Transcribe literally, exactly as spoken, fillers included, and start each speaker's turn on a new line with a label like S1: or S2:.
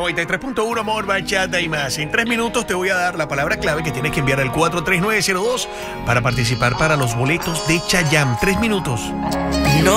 S1: noventa y tres punto uno, amor, bachata y más. En tres minutos te voy a dar la palabra clave que tienes que enviar al cuatro tres nueve cero dos para participar para los boletos de Chayanne. Tres minutos.
S2: No